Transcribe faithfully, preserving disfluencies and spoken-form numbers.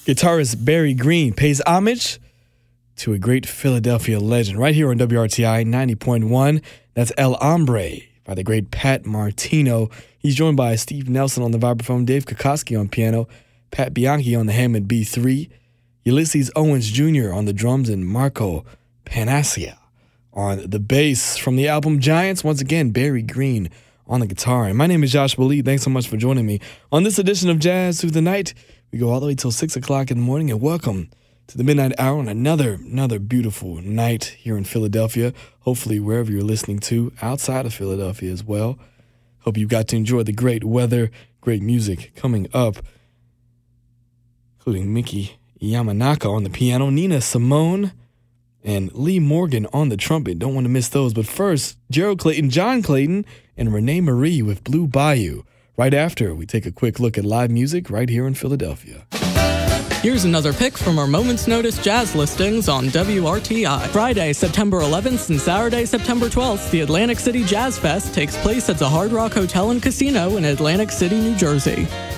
Guitarist Barry Green pays homage to a great Philadelphia legend right here on W R T I ninety point one. That's El Hombre by the great Pat Martino. He's joined by Steve Nelson on the vibraphone, Dave Kokoski on piano, Pat Bianchi on the Hammond B three, Ulysses Owens Junior on the drums, and Marco Panacea on the bass. From the album Giants, once again, Barry Green on the guitar. And my name is Josh Lee. Thanks so much for joining me on this edition of Jazz Through the Night. We go all the way till six o'clock in the morning, and welcome to the Midnight Hour on another, another beautiful night here in Philadelphia. Hopefully wherever you're listening to, outside of Philadelphia as well. Hope you got to enjoy the great weather, great music coming up, including Miki Yamanaka on the piano, Nina Simone, and Lee Morgan on the trumpet. Don't want to miss those. But first, Gerald Clayton, John Clayton, and Renee Marie with Blue Bayou. Right after, we take a quick look at live music right here in Philadelphia. Here's another pick from our Moment's Notice jazz listings on W R T I. Friday, September eleventh and Saturday, September twelfth, the Atlantic City Jazz Fest takes place at the Hard Rock Hotel and Casino in Atlantic City, New Jersey.